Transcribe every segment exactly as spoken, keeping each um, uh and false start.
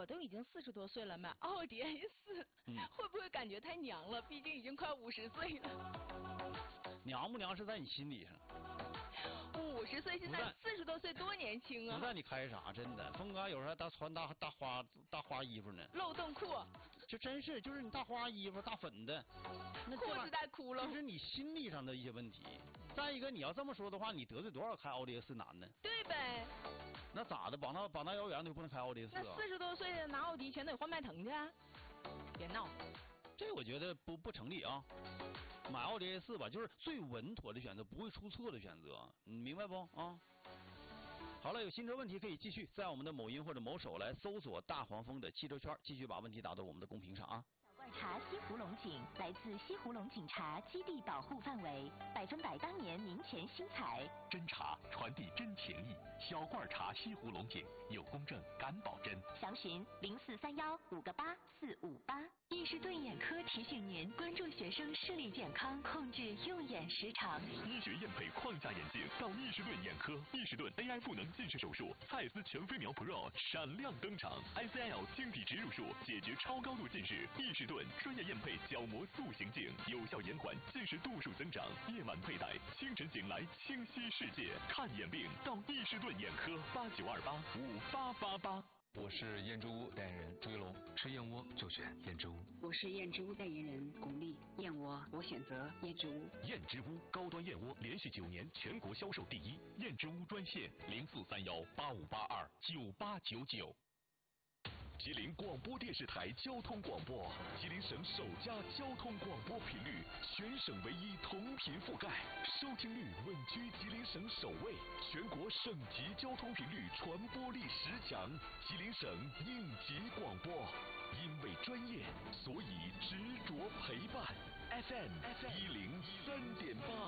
我都已经四十多岁了，买奥迪 A 四，嗯，会不会感觉太娘了？毕竟已经快五十岁了。 娘不娘是在你心理上。 五十岁现在四十多岁多年轻啊！ 不在你开啥，真的。峰哥有时候还大穿大大花大花衣服呢， 漏洞裤， 就真是就是你大花衣服大粉的，那裤子带窟窿， 这是你心理上的一些问题。再一个，你要这么说的话，你得罪多少开奥迪 A 四男的？ 对呗。 那咋的？膀大膀大腰圆的不能开奥迪 A 四啊？ 那四十多岁的拿奥迪全得换迈腾去，别闹。 这我觉得不不成立啊。买奥迪 A 四吧，就是最稳妥的选择，不会出错的选择，你明白不啊？好了，有新车问题可以继续在我们的某音或者某手来搜索大黄蜂的汽车圈，继续把问题打到我们的公屏上啊。 小罐茶西湖龙井来自西湖龙井茶基地保护范围，百分百当年民权新材， 真茶传递真情谊。小罐茶西湖龙井有公证，敢保真。 详询零四三幺五个八四五八。易士顿眼科提醒您关注学生视力健康，控制用眼时长。 医学验配框架眼镜到易士顿眼科，易士顿 A I 赋能近视手术，蔡司全飞秒 Pro 闪亮登场 ，I C L 晶体植入术解决超高度近视。易士顿专业验配角膜塑形镜，有效延缓近视度数增长。夜晚佩戴，清晨醒来清晰世界。看眼病到易士顿眼科，八九二八五八八八。 我是燕之屋代言人朱一龙，吃燕窝就选燕之屋。 我是燕之屋代言人巩俐，燕窝我选择燕之屋。 燕之屋高端燕窝连续九年全国销售第一，燕之屋专线零四三幺八五八二九八九九。吉林广播电视台交通广播，吉林省首家交通广播频率，全省唯一同频覆盖，收听率稳居吉林省首位，全国省级交通频率传播力十强，吉林省应急广播。因为专业，所以执着陪伴。F M 一零三点八。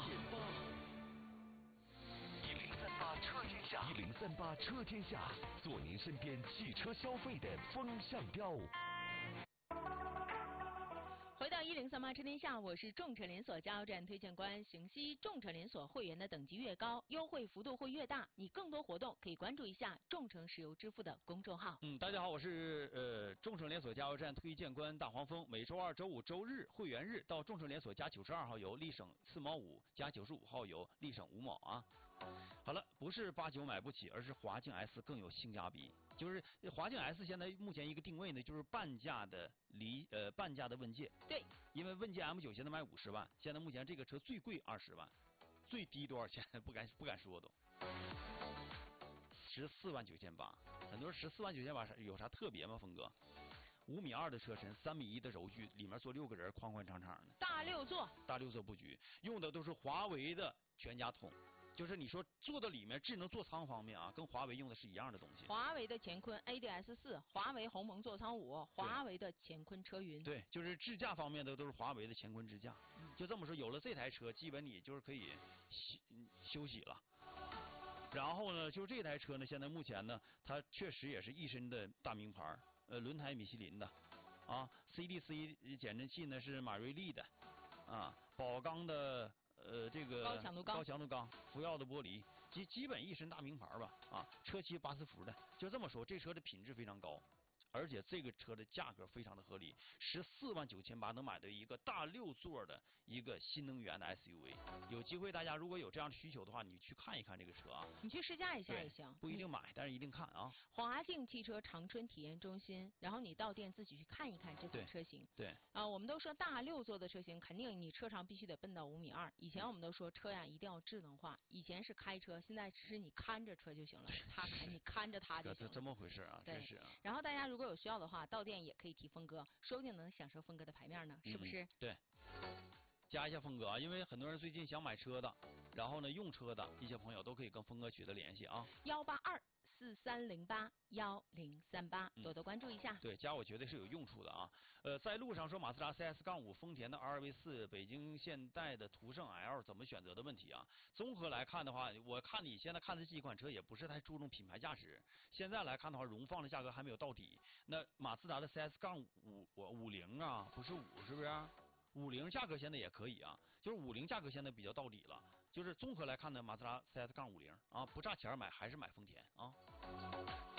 一零三八车天下，一零三八车天下，做您身边汽车消费的风向标。 回到一零三八车天下，我是众车连锁加油站推荐官邢西。众车连锁会员的等级越高，优惠幅度会越大。你更多活动可以关注一下众诚石油支付的公众号。 嗯，大家好，我是呃众诚连锁加油站推荐官大黄蜂。每周二、周五、周日会员日到众诚连锁加九十二号油，立省四毛五；加九十五号油，立省五毛啊。好了，不是八九买不起，而是华境 S 更有性价比。就是华境 S 现在目前一个定位呢，就是半价的离呃半价的问界。 对， 因为问界 M 九现在卖五十万，现在目前这个车最贵二十万，最低多少钱不敢不敢说都。十四万九千八，很多人十四万九千八有啥特别吗？峰哥，五米二的车身，三米一的轴距，里面坐六个人，宽宽敞敞的。 大六座， 大六座布局，用的都是华为的全家桶。就是你说坐到里面智能座舱方面啊，跟华为用的是一样的东西。 华为的乾坤 A D S 四，华为鸿蒙座舱五，华为的乾坤车云。 对，就是智驾方面的都是华为的乾坤智驾。嗯、就这么说，有了这台车，基本你就是可以休休息了。然后呢，就这台车呢，现在目前呢，它确实也是一身的大名牌，呃，轮胎米其林的，啊 ，C D C 减震器呢是马瑞利的，啊，宝钢的。呃，这个高强度钢， 高强度钢，福耀的玻璃，基基本一身大名牌吧，啊，车漆巴斯福的，就这么说，这车的品质非常高，而且这个车的价格非常的合理，十四万九千八能买到一个大六座的一个新能源的 S U V。有机会大家如果有这样的需求的话，你去看一看这个车啊， 你去试驾一下也行， 不一定买，但是一定看啊。 华境汽车长春体验中心，然后你到店自己去看一看这款车型。 对。对啊，我们都说大六座的车型，肯定你车长必须得奔到五米二。以前我们都说车呀一定要智能化，以前是开车，现在只是你看着车就行了，他开你看着他就行了。 这这么回事啊？真是啊。 然后大家如果有需要的话，到店也可以提峰哥，说不定能享受峰哥的牌面呢，是不是？ 嗯、对。加一下峰哥啊，因为很多人最近想买车的，然后呢用车的一些朋友都可以跟峰哥取得联系啊。 幺八二四三零八幺零三八，多多关注一下。 嗯、对，加我绝对是有用处的啊。呃，在路上说马自达 C S 杠五、丰田的 R V 四、北京现代的途胜 L 怎么选择的问题啊。综合来看的话，我看你现在看的这几款车也不是太注重品牌价值。现在来看的话，荣放的价格还没有到底。那马自达的 C S 杠五、我五零啊，不是五是不是？五零价格现在也可以啊，就是五零价格现在比较到底了。就是综合来看呢，马自达 C S 杠五零啊，不差钱买还是买丰田啊。